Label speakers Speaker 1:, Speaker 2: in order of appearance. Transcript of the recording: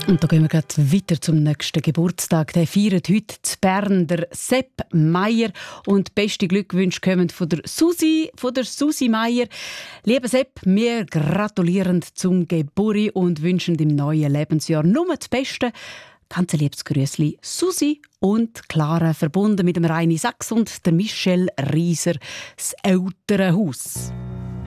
Speaker 1: Und da gehen wir gleich weiter zum nächsten Geburtstag. Der feiert heute in Bern der Sepp Meier. Und beste Glückwünsche kommen von der Susi Meier. Lieber Sepp, wir gratulieren zum Geburi und wünschen im neuen Lebensjahr nur das Beste. Ganz ein liebes Grüßli, Susi und Clara, verbunden mit dem Reini Sachs und der Michelle Rieser, das ältere Haus.